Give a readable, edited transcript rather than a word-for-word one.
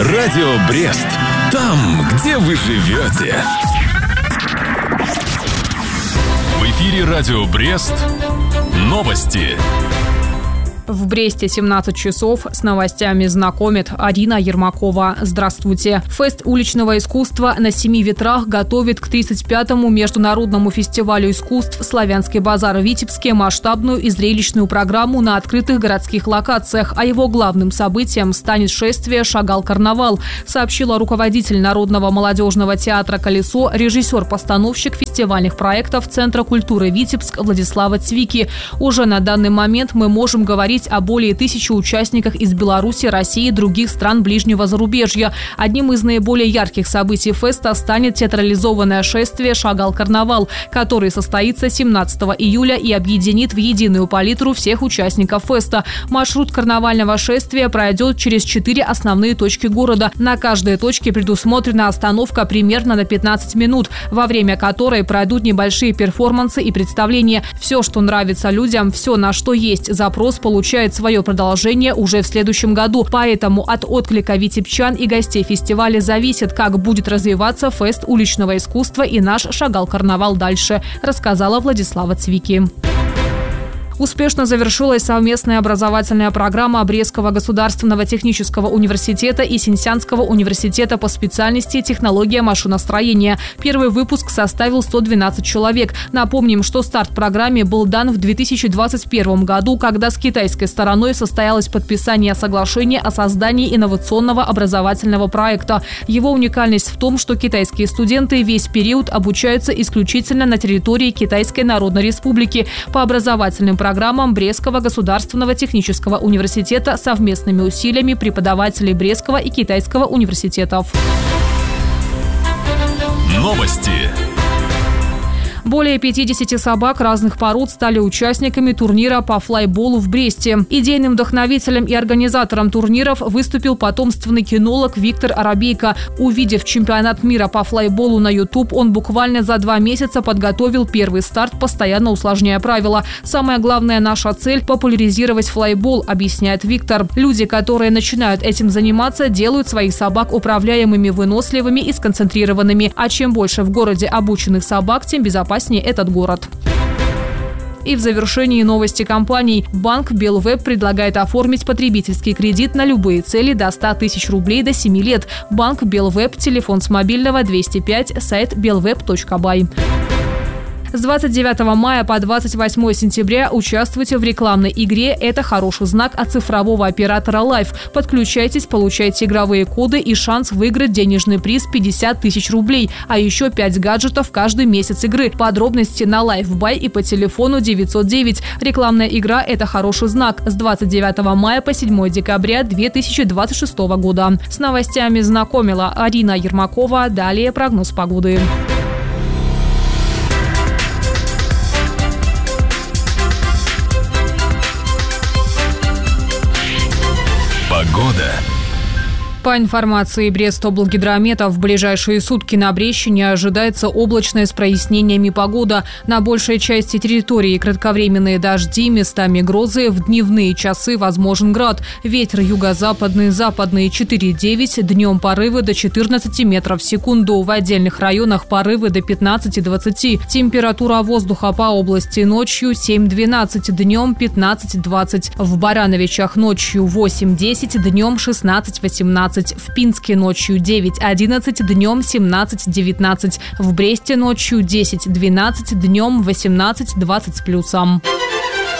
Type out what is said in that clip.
Радио Брест. Там, где вы живете. В эфире Радио Брест. Новости. В Бресте 17 часов. С новостями знакомит Арина Ермакова. Здравствуйте. Фест уличного искусства «На семи ветрах» готовит к 35-му международному фестивалю искусств «Славянский базар» в Витебске масштабную и зрелищную программу на открытых городских локациях, а его главным событием станет шествие «Шагал-карнавал», сообщила руководитель Народного молодежного театра «Колесо», режиссер-постановщик фестивальных проектов Центра культуры Витебск Владислава Цвики. Уже на данный момент мы можем говорить о более 1000 участниках из Беларуси, России и других стран ближнего зарубежья. Одним из наиболее ярких событий феста станет театрализованное шествие «Шагал-карнавал», который состоится 17 июля и объединит в единую палитру всех участников феста. Маршрут карнавального шествия пройдет через 4 основные точки города. На каждой точке предусмотрена остановка примерно на 15 минут, во время которой пройдут небольшие перформансы и представления. Все, что нравится людям, все, на что есть запрос, получает свое продолжение уже в следующем году. Поэтому от отклика витебчан и гостей фестиваля зависит, как будет развиваться фест уличного искусства и наш «Шагал-карнавал» дальше, рассказала Владислава Цвики. Успешно завершилась совместная образовательная программа Брестского государственного технического университета и Синьсянского университета по специальности «Технология машиностроения». Первый выпуск составил 112 человек. Напомним, что старт программе был дан в 2021 году, когда с китайской стороной состоялось подписание соглашения о создании инновационного образовательного проекта. Его уникальность в том, что китайские студенты весь период обучаются исключительно на территории Китайской Народной Республики. По образовательным программам Брестского государственного технического университета совместными усилиями преподавателей Брестского и Китайского университетов. Новости. Более 50 собак разных пород стали участниками турнира по флайболу в Бресте. Идейным вдохновителем и организатором турниров выступил потомственный кинолог Виктор Арабейко. Увидев чемпионат мира по флайболу на YouTube, он буквально за 2 месяца подготовил первый старт, постоянно усложняя правила. Самая главная наша цель – популяризировать флайбол, объясняет Виктор. Люди, которые начинают этим заниматься, делают своих собак управляемыми, выносливыми и сконцентрированными. А чем больше в городе обученных собак, тем безопаснее этот город. И в завершении новости компаний. Банк Белвеб предлагает оформить потребительский кредит на любые цели до 100 тысяч рублей до 7 лет. Банк Белвеб, телефон с мобильного 205, сайт belweb.by. С 29 мая по 28 сентября участвуйте в рекламной игре «Это хороший знак» от цифрового оператора Life. Подключайтесь, получайте игровые коды и шанс выиграть денежный приз 50 тысяч рублей, а еще 5 гаджетов каждый месяц игры. Подробности на LifeBuy и по телефону 909. Рекламная игра «Это хороший знак» с 29 мая по 7 декабря 2026 года. С новостями знакомила Арина Ермакова. Далее прогноз погоды. Погода. По информации Брестоблгидромета, в ближайшие сутки на Брестщине ожидается облачная с прояснениями погода. На большей части территории кратковременные дожди, местами грозы, в дневные часы возможен град. Ветер юго-западный, западный 4,9, днем порывы до 14 метров в секунду. В отдельных районах порывы до 15-20. Температура воздуха по области ночью 7-12, днем 15-20. В Барановичах ночью 8-10, днем 16-18. В Пинске ночью 9-11, днем 17-19. В Бресте ночью 10-12, днем 18-20 с плюсом.